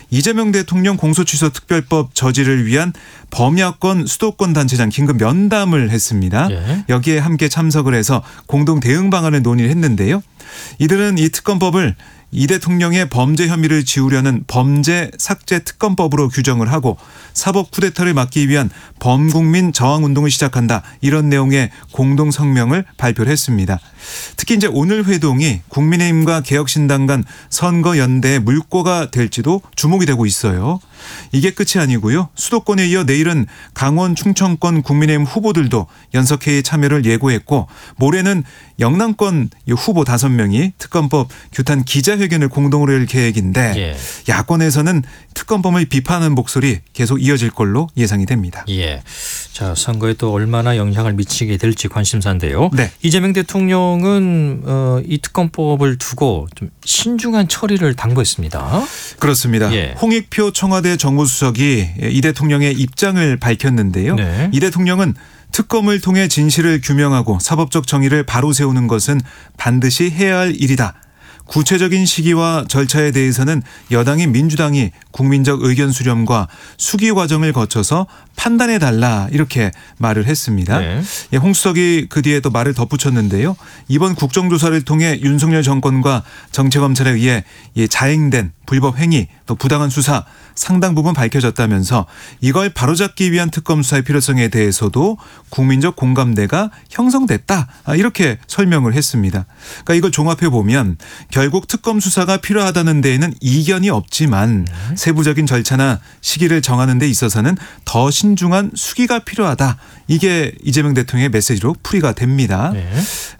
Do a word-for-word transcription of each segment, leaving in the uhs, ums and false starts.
이재명 대통령 공소취소 특별법 저지를 위한 범야권 수도권 단체장 긴급 면담을 했습니다. 예. 여기에 함께 참석을 해서 공동 대응 방안을 논의를 했는데요. 이들은 이 특검법을 이 대통령의 범죄 혐의를 지우려는 범죄 삭제 특검법으로 규정을 하고 사법 쿠데타를 막기 위한 범국민 저항운동을 시작한다. 이런 내용의 공동 성명을 발표를 했습니다. 특히 이제 오늘 회동이 국민의힘과 개혁신당 간 선거 연대의 물꼬가 될지도 주목이 되고 있어요. 이게 끝이 아니고요. 수도권에 이어 내일은 강원 충청권 국민의힘 후보들도 연석회의 참여를 예고했고 모레는 영남권 후보 다섯 명이 특검법 규탄 기자회견을 공동으로 열 계획인데 예. 야권에서는 특검법을 비판하는 목소리 계속 이어질 걸로 예상이 됩니다. 예. 자, 선거에 또 얼마나 영향을 미치게 될지 관심사인데요. 네. 이재명 대통령은 어, 이 특검법을 두고 좀 신중한 처리를 당부했습니다. 그렇습니다. 예. 홍익표 청와대 정무수석이 이 대통령의 입장을 밝혔는데요. 네. 이 대통령은 특검을 통해 진실을 규명하고 사법적 정의를 바로 세우는 것은 반드시 해야 할 일이다. 구체적인 시기와 절차에 대해서는 여당인 민주당이 국민적 의견 수렴과 수기 과정을 거쳐서 판단해달라 이렇게 말을 했습니다. 네. 홍 수석이 그 뒤에 또 말을 덧붙였는데요. 이번 국정조사를 통해 윤석열 정권과 정치검찰에 의해 자행된 불법 행위 또 부당한 수사 상당 부분 밝혀졌다면서 이걸 바로잡기 위한 특검 수사의 필요성에 대해서도 국민적 공감대가 형성됐다 이렇게 설명을 했습니다. 그러니까 이걸 종합해 보면 결국 특검 수사가 필요하다는 데에는 이견이 없지만 세부적인 절차나 시기를 정하는 데 있어서는 더 신중한 수기가 필요하다. 이게 이재명 대통령의 메시지로 풀이가 됩니다. 네.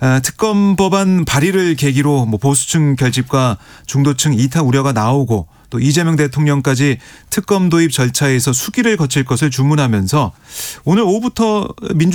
특검 법안 발의를 계기로 뭐 보수층 결집과 중도층 이탈 우려가 나오고 또 이재명 대통령까지 특검 도입 절차에서 수기를 거칠 것을 주문하면서 오늘 오후부터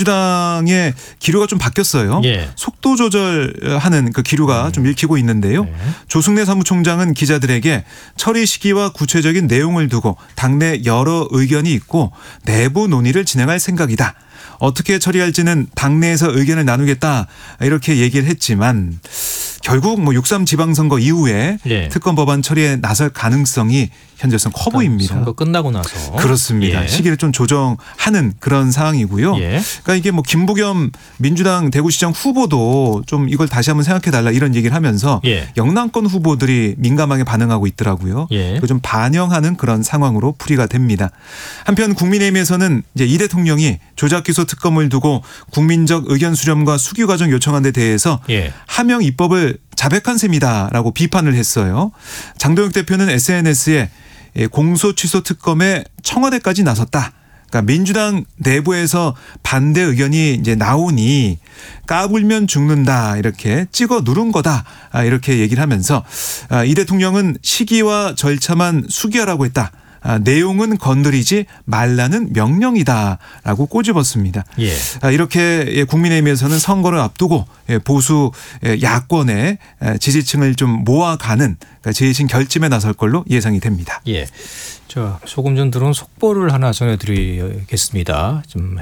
민주당의 기류가 좀 바뀌었어요. 예. 속도 조절하는 그 기류가 음. 좀 읽히고 있는데요. 네. 조승래 사무총장은 기자들에게 처리 시기와 구체적인 내용을 두고 당내 여러 의견이 있고 내부 논의를 진행할 생각이다. 어떻게 처리할지는 당내에서 의견을 나누겠다 이렇게 얘기를 했지만 결국 뭐 육삼 지방선거 이후에 예. 특검 법안 처리에 나설 가능성이 현재선 커 보입니다. 선거 끝나고 나서. 그렇습니다. 예. 시기를 좀 조정하는 그런 상황이고요. 예. 그러니까 이게 뭐 김부겸 민주당 대구시장 후보도 좀 이걸 다시 한번 생각해달라 이런 얘기를 하면서 예. 영남권 후보들이 민감하게 반응하고 있더라고요. 예. 좀 반영하는 그런 상황으로 풀이가 됩니다. 한편 국민의힘에서는 이제 이 대통령이 조작기소 특검을 두고 국민적 의견 수렴과 수기 과정 요청한 데 대해서 예. 하명 입법을 자백한 셈이다라고 비판을 했어요. 장동혁 대표는 에스엔에스에 공소 취소 특검에 청와대까지 나섰다. 그러니까 민주당 내부에서 반대 의견이 이제 나오니 까불면 죽는다 이렇게 찍어 누른 거다 이렇게 얘기를 하면서 이 대통령은 시기와 절차만 수기하라고 했다. 아, 내용은 건드리지 말라는 명령이다라고 꼬집었습니다. 예. 아, 이렇게 국민의힘에서는 선거를 앞두고 보수 야권의 지지층을 좀 모아가는 재심 결집에 나설 걸로 예상이 됩니다. 예. 저 조금 전 들어온 속보를 하나 전해드리겠습니다. 좀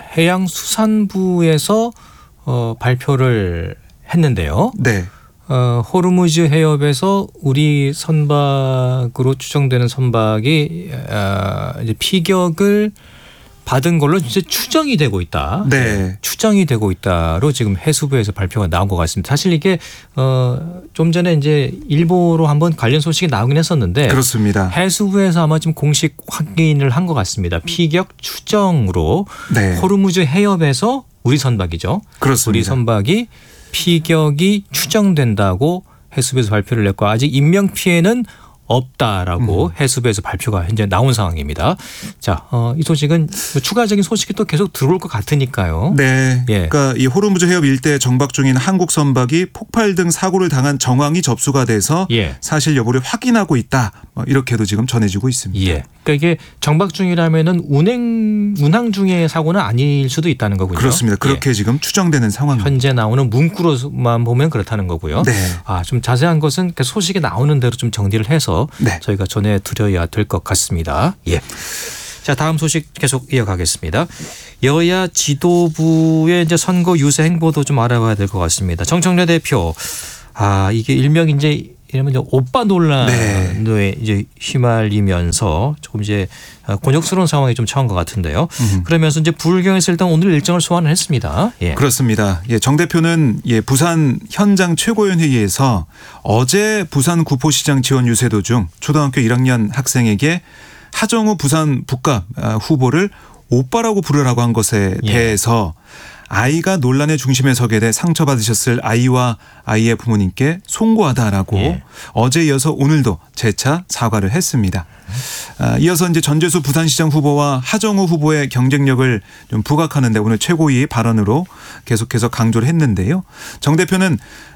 해양수산부에서 어, 발표를 했는데요. 네. 어, 호르무즈 해협에서 우리 선박으로 추정되는 선박이 어, 이제 피격을 받은 걸로 이제 추정이 되고 있다. 네. 추정이 되고 있다로 지금 해수부에서 발표가 나온 것 같습니다. 사실 이게 어, 좀 전에 이제 일보로 한번 관련 소식이 나오긴 했었는데 그렇습니다. 해수부에서 아마 지금 공식 확인을 한 것 같습니다. 피격 추정으로 네. 호르무즈 해협에서 우리 선박이죠. 그렇습니다. 우리 선박이 피격이 추정된다고 해수부에서 발표를 냈고 아직 인명피해는 없다라고 음. 해수부에서 발표가 현재 나온 상황입니다. 자, 어, 이 소식은 추가적인 소식이 또 계속 들어올 것 같으니까요. 네. 예. 그러니까 이 호르무즈 해협 일대에 정박 중인 한국 선박이 폭발 등 사고를 당한 정황이 접수가 돼서 예. 사실 여부를 확인하고 있다. 이렇게도 지금 전해지고 있습니다. 예. 그러니까 이게 정박 중이라면은 운행 운항 중의 사고는 아닐 수도 있다는 거군요. 그렇습니다. 그렇게 예. 지금 추정되는 상황입니다. 현재 나오는 문구로만 보면 그렇다는 거고요. 네. 아, 좀 자세한 것은 소식이 나오는 대로 좀 정리를 해서 네. 저희가 전해드려야 될 것 같습니다. 예. 자, 다음 소식 계속 이어가겠습니다. 여야 지도부의 이제 선거 유세 행보도 좀 알아봐야 될 것 같습니다. 정청래 대표, 아 이게 일명 이제 이러면 이제 오빠 논란에 네. 이제 휘말리면서 조금 이제 곤욕스러운 상황이 좀 처한 것 같은데요. 음. 그러면서 이제 부울경에서 일단 오늘 일정을 소환을 했습니다. 예. 그렇습니다. 예, 정 대표는 예, 부산 현장 최고위원 회의에서 어제 부산 구포시장 지원 유세 도중 초등학교 일 학년 학생에게 하정우 부산 북갑 후보를 오빠라고 부르라고 한 것에 예. 대해서 아이가 논란의 중심에 서게 돼 상처받으셨을 아이와 아이의 부모님께 송구하다라고 예. 어제 이어서 오늘도 재차 사과를 했습니다. 이어서 이제 전재수 부산시장 후보와 하정우 후보의 경쟁력을 좀 부각하는데 오늘 최고위 발언으로 계속해서 강조를 했는데요. 정 대표는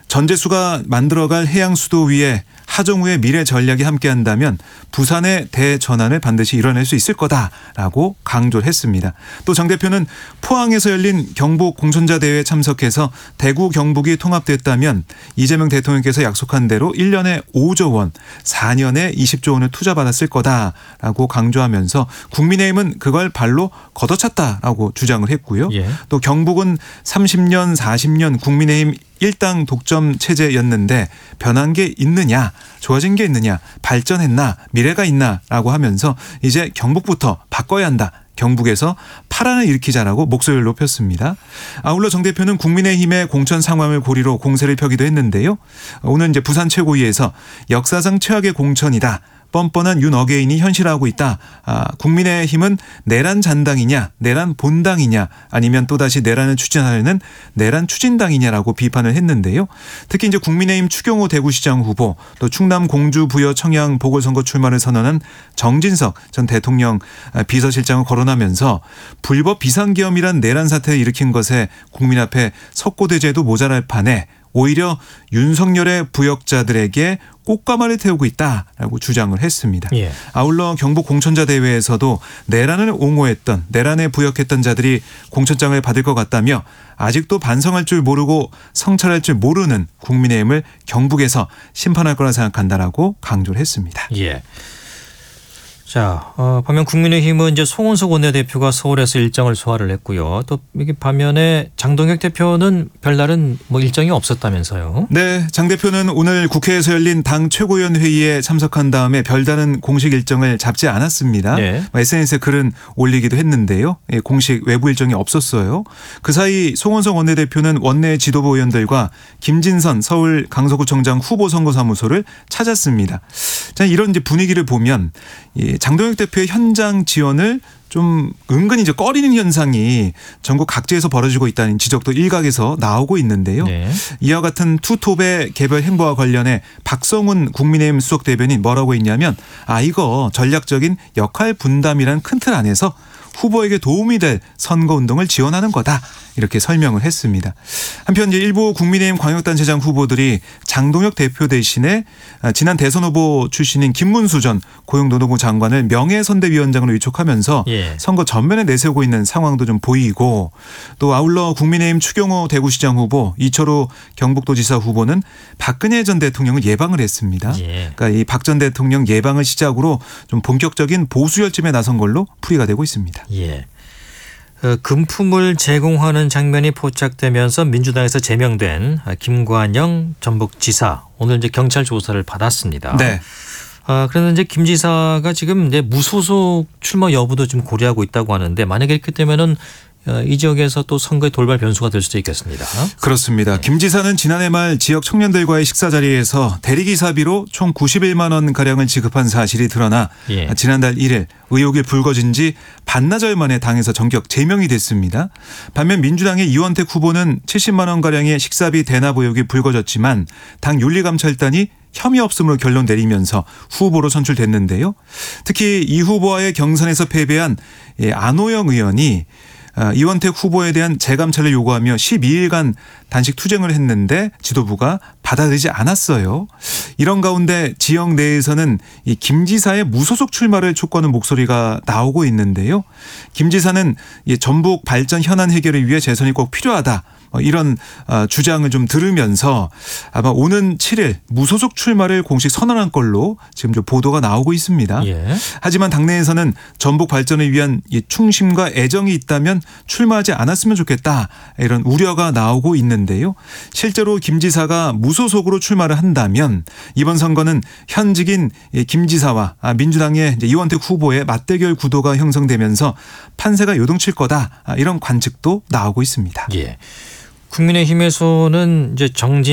전재수가 만들어갈 해양수도 위에 하정우의 미래 전략이 함께한다면 부산의 대전환을 반드시 이뤄낼 수 있을 거다라고 강조를 했습니다. 또 정 대표는 포항에서 열린 경북 공천자 대회에 참석해서 대구 경북이 통합됐다면 이재명 대통령께서 약속한 대로 일 년에 오조 원, 사 년에 이십조 원을 투자받았을 거다라고 강조하면서 국민의힘은 그걸 발로 걷어찼다라고 주장을 했고요. 예. 또 경북은 삼십 년, 사십 년 국민의힘 일당 독점 체제였는데 변한 게 있느냐, 좋아진 게 있느냐, 발전했나, 미래가 있나라고 하면서 이제 경북부터 바꿔야 한다. 경북에서 파란을 일으키자라고 목소리를 높였습니다. 아울러 정 대표는 국민의힘의 공천 상황을 고리로 공세를 펴기도 했는데요. 오늘 이제 부산 최고위에서 역사상 최악의 공천이다. 뻔뻔한 윤 어게인이 현실화하고 있다. 아, 국민의힘은 내란 잔당이냐 내란 본당이냐 아니면 또다시 내란을 추진하려는 내란 추진당이냐라고 비판을 했는데요. 특히 이제 국민의힘 추경호 대구시장 후보 또 충남 공주 부여 청양 보궐선거 출마를 선언한 정진석 전 대통령 비서실장을 거론하면서 불법 비상계엄이란 내란 사태를 일으킨 것에 국민 앞에 석고대죄도 모자랄 판에 오히려 윤석열의 부역자들에게 꽃가마를 태우고 있다라고 주장을 했습니다. 예. 아울러 경북 공천자 대회에서도 내란을 옹호했던 내란에 부역했던 자들이 공천장을 받을 것 같다며 아직도 반성할 줄 모르고 성찰할 줄 모르는 국민의힘을 경북에서 심판할 거라 생각한다라고 강조를 했습니다. 예. 자, 어, 반면 국민의힘은 이제 송원석 원내대표가 서울에서 일정을 소화를 했고요. 또 이게 반면에 장동혁 대표는 별다른 뭐 일정이 없었다면서요? 네, 장 대표는 오늘 국회에서 열린 당 최고위원 회의에 참석한 다음에 별다른 공식 일정을 잡지 않았습니다. 네. 에스엔에스에 글은 올리기도 했는데요. 공식 외부 일정이 없었어요. 그 사이 송원석 원내대표는 원내 지도부 의원들과 김진선 서울 강서구청장 후보 선거사무소를 찾았습니다. 자, 이런 이제 분위기를 보면 장동혁 대표의 현장 지원을 좀 은근히 이제 꺼리는 현상이 전국 각지에서 벌어지고 있다는 지적도 일각에서 나오고 있는데요. 네. 이와 같은 투톱의 개별 행보와 관련해 박성훈 국민의힘 수석 대변인 뭐라고 했냐면 아 이거 전략적인 역할 분담이라는 큰 틀 안에서 후보에게 도움이 될 선거운동을 지원하는 거다. 이렇게 설명을 했습니다. 한편 이제 일부 국민의힘 광역단체장 후보들이 장동혁 대표 대신에 지난 대선 후보 출신인 김문수 전 고용노동부 장관을 명예선대위원장으로 위촉하면서 예. 선거 전면에 내세우고 있는 상황도 좀 보이고 또 아울러 국민의힘 추경호 대구시장 후보 이철호 경북도지사 후보는 박근혜 전 대통령을 예방을 했습니다. 예. 그러니까 이 박 전 대통령 예방을 시작으로 좀 본격적인 보수 열심에 나선 걸로 풀이가 되고 있습니다. 예. 그 금품을 제공하는 장면이 포착되면서 민주당에서 제명된 김관영 전북지사 오늘 이제 경찰 조사를 받았습니다. 네. 아, 그래서 이제 김 지사가 지금 이제 무소속 출마 여부도 좀 고려하고 있다고 하는데 만약에 이렇게 되면은 이 지역에서 또 선거의 돌발 변수가 될 수도 있겠습니다. 그렇습니다. 네. 김 지사는 지난해 말 지역 청년들과의 식사 자리에서 대리기사비로 총 구십일만 원 가량을 지급한 사실이 드러나 예. 지난달 일일 의혹이 불거진 지 반나절 만에 당에서 전격 제명이 됐습니다. 반면 민주당의 이원택 후보는 칠십만 원 가량의 식사비 대납 의혹이 불거졌지만 당 윤리감찰단이 혐의 없음으로 결론 내리면서 후보로 선출됐는데요. 특히 이 후보와의 경선에서 패배한 안호영 의원이 이원택 후보에 대한 재감찰을 요구하며 십이일간 단식 투쟁을 했는데 지도부가 받아들이지 않았어요. 이런 가운데 지역 내에서는 이 김 지사의 무소속 출마를 촉구하는 목소리가 나오고 있는데요. 김 지사는 이 전북 발전 현안 해결을 위해 재선이 꼭 필요하다. 이런 주장을 좀 들으면서 아마 오는 칠 일 무소속 출마를 공식 선언한 걸로 지금 좀 보도가 나오고 있습니다. 예. 하지만 당내에서는 전북 발전을 위한 충심과 애정이 있다면 출마하지 않았으면 좋겠다 이런 우려가 나오고 있는데요. 실제로 김 지사가 무소속으로 출마를 한다면 이번 선거는 현직인 김 지사와 민주당의 이원택 후보의 맞대결 구도가 형성되면서 판세가 요동칠 거다 이런 관측도 나오고 있습니다. 예. 국민의힘에서는 이제 정진